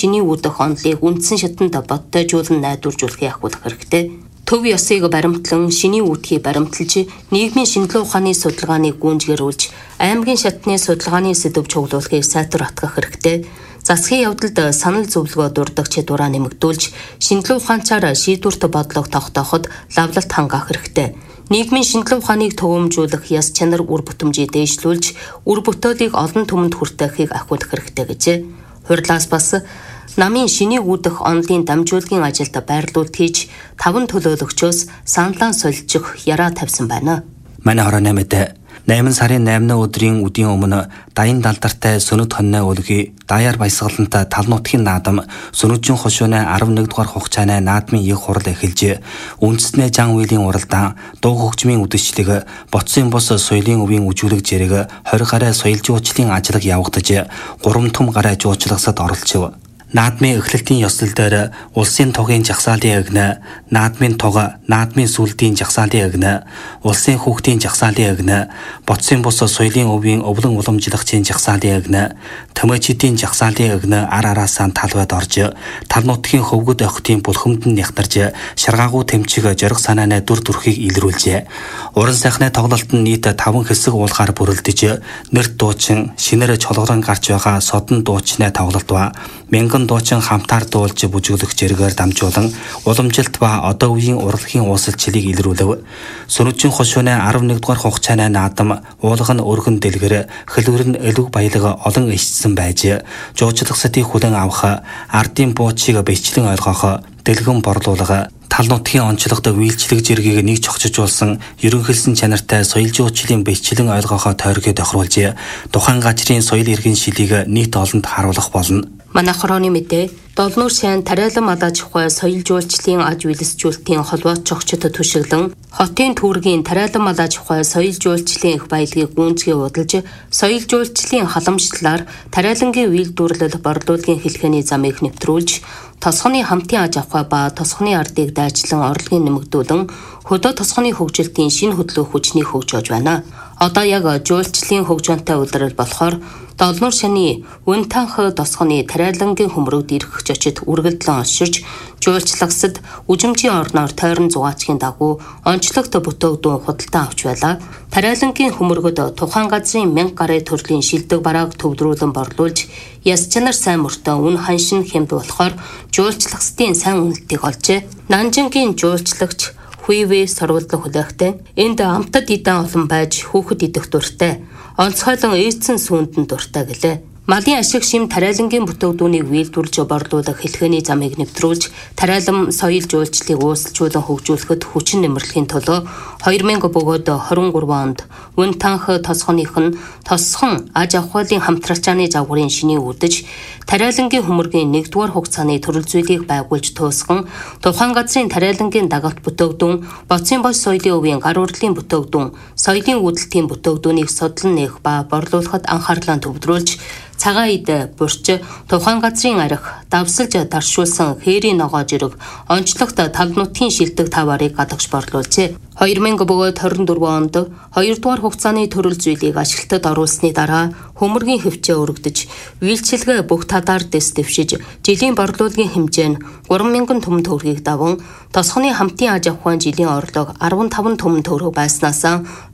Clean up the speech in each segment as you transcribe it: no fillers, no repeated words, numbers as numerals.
шиний үүдэх онолыг үндсэн шатанд бодтойжуулан найдваржуулахыг ахиулах хэрэгтэй. Төв ёсыг баримтлан шиний үүдхийг баримталж, нийгмийн шинжилгээ ухааны судалгааныг гүйцэтгүүлж, аймгийн шатны судалгааны сэдэв чиглүүлэхийг сайтар атгах хэрэгтэй. Засгийн явдалд санал зөвлөгөө дурдах чадвараа нэмэгдүүлж, шинжилгээ ухаанчаар шийдвэрт бодлого тогтооход лавлалт хангаах хэрэгтэй. Нийгмийн шинжилгээ ухааныг төвөмжүүлэх яс чанар үр бүтэмжийг дээшлүүлж, үр бүтээлийг олон түмэнд хүртэхийг ахиулах хэрэгтэй гэжээ. Хурлаас бас намын шиний үүдэх онолын дамжуулгын ажилд байрлуулалт хийж, 5 төлөөлөгчөөс саналаа солилцох яраа тавьсан байна. Манай хорооны мэдээ 8 сарын 8 өдрийн үдийн өмнө даян далдартай сөнөд хоньны өлгий даяар баясгалантай тал нутгийн наадам сөнөжин хошууны 11 дугаар хугацааны наадмын их хурал эхэлж үндэснээ жан үйлийн уралдаан дуу хөгжмийн үдэшлэг боцсын бус соёлын өвийн үжүүлэг зэрэг 20 гаруй соёл жуучлалын ажиллаг явагдаж 3 том гаруй жуулчлагсад оролцов. Наадмын эхлэлтийн ёслол дээр улсын тугийн жагсаалын агна, наадмын туга, наадмын сүлдийн жагсаалын агна, улсын хүүхдийн жагсаалын агна, боцсын бус соёлын өвийн өвлөн уламжлагчийн жагсаалын агна, төмөчидийн жагсаалын агна ар араасаа талбайд орж, тал нутгийн хөвгөд охтын булхамд нь нягтарж, шаргаагүй тэмчиг жориг санааны дүр төрхийг илрүүлжээ. Уран сайхны тоглолт нь нийт 5 хэсэг уулгаар бүрэлдэж, нэрт дуучин, шинээр чолгорон гарч байгаа содон дуучны тоглолт ба мянган дуучин хамтаар дуулж бүжиглэх зэрэгээр дамжуулан уламжилт ба одоо үеийн урлагийн уусалчлалыг илрүүлв. Сөнөжин хошууны 11 дугаар хугацааны наадам уулга нь өргөн дэлгэр хөлвөр нь элэг баялаг олон ишсэн байж жуулчлагсдыг хүлээн авах ардын буучийг бичлэн ойлгох дэлгэн борлуулга тал нутгийн онцлогт үйлчлэг зэргийг нэг чогчжуулсан ерөнхийлсэн чанартай соёл жуулчлалын бичлэн ойлгохоо тойргоо тохируулж тухайн газрын соёл иргэн шилийг нийт олонд харуулах болно. Манай хорооны мэдээ Долнуур сайн Тариалан малаж ухай соёл жуулчлалын аж үйлсжүүлэлтийн холбоот чогчд төшөглөн хотын түүргийн Тариалан малаж ухай соёл жуулчлалын их баялагийг гүйцэтгэе удалж соёл жуулчлалын халамжлалаар Тариалангийн үйлдвэрлэл борлуулалтын хэлхээний замыг нэвтрүүлж тосгоны хамтын аж ахуй ба тосгоны ардыг дайчлан орлогын нэмэгдүүлэн хөдөө тосгоны хөгжилтийн шинэ хөдлөх хүчнийг хөгжөөж байна. Одоо яг жуулчлалын хөгжөөнтэй улирал болохоор Долнуур шаны Үнтанх тосгоны Тариалангийн хөмрөгд ирэх зочид үргэлжлэн онширч жуулчлагсад үжимжийн орноор тойрон зугаачгийн дагуу онцлогт бүтөөгдөн худалдан авч байлаа. Тариалангийн хөмрөгд тухайн газрын 1000 гаруй төрлийн шилдэг барааг төвдрүүлэн борлуулж яс чанар сайн мөртөө үн ханшин хэмд болохоор жуулчлагсдын сайн үнэлтийг олжээ. Нанжингийн жуулчлагч Хуйвэ сурвалдлах хүлээхтэй энд амтад идэм олон байж хүүхэд идэх дуртай онцгойлон эйдсэн сүүнд нь дуртай гэлээ. Малын ашиг шим Тариалангийн бүтээлдүүнийг үйлдвэрлэж борлуулах хэлхээний замыг нэвтрүүлж Тариалан соёл жуулчлалыг уусалжуулан хөгжүүлэхэд хүчин нэмэрлэхийн төлөө 2000 бөгөөд 23 онд Үнтанх тосгоных нь тосхон аж ахуйлын хамтралчааны загварын шиний үдэж Тариалангийн хөмөргийн 1-р хугацааны төрөл зүйлийг байгуулж туусган тухайн газрын Тариалангийн дагалт бүтээлдүүн боцсын бош соёлын өвийн гар урдлын бүтээлдүүн соёлын үүдэлтийн бүтээлдүүнийг судлан нээх ба борлуулахад анхаарлаа төвлөрүүлж цагаан ид бурч тухайн газрын арх давсалж даршуулсан хээрийн ногоо зэрэг онцлогт тал нутгийн шилдэг таваарыг гадагш борлуулжээ. 2000 бөгөөд 24 онд 2-р хугацааны төрөл зүйлийг ашиглалтад оруулсны дараа хөмөргийн хөвчөө өргөдөж үйлчилгээ бүх талаар дэс дэвшиж жилийн борлуулалтын хэмжээ нь 3000 түмэн төгрөгийг даван тосгоны хамтын аж ахуйн жилийн орлого 15 түмэн төгрөг байснаас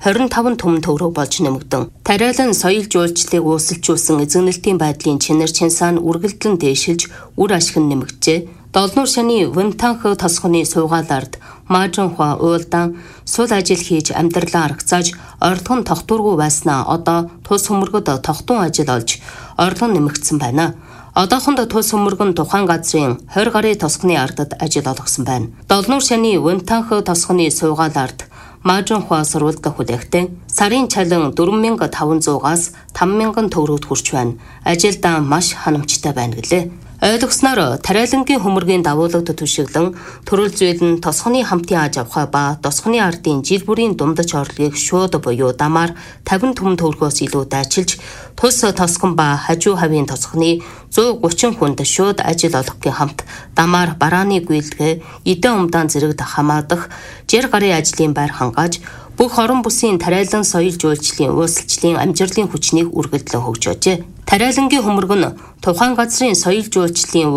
25 түмэн төгрөг болж нэмэгдэн. Тариалан соёл жуулчлалыг уусалжуулсан эзэгнэлтийн байдлын чинэр чинсаа нь үргэлжлэн дээшилж үр ашиг нь нэмэгджээ. Долнуур шаны Үнтанх тосгоны суугаалард Маажинхуа уйлдан сул ажил хийж амьдралаа аргацааж орлого нь тогтворгүй байснаа одоо тус хөмөргөд тогтун ажил олж орлого нэмэгдсэн байна. Одоохонд тус хөмөрг нь тухайн газрын 20 гаруй тосгоны ардад ажил олгосон байна. Долнуур шаны Үнтанх тосгоны суугаалард Маажинхуа сурвалдлах хүлээхтэй сарын чалан 4500-аас 5000 төгрөгт хүрч байна. Ажилдаа маш ханамжтай байна гэлээ. Ойлгосноор Тариалангийн хөмөргийн давуулагд түшиглэн төрөл зүйл нь тосгоны хамтын аж ахуй ба тосгоны ардын жил бүрийн дундаж орлогыг шууд буюу дамаар 50 түмэн төгрөгөөс илүү дайчилж тус тосгон ба хажуу хавийн тосгоны 130 хүнд шууд ажил олгохын хамт дамаар барааны гүйлгээ эдэн умдаан зэрэгт хамаадах жир гарын ажлын байр хангааж бүх орон бүсийн Тариалан соёл жуулчлалын уусалчлалын амжилтын хүчнийг үргэлжлэн хөгжөөжээ. Тариалангийн хөмөрг нь тухайн газрын соёл жуулчлалын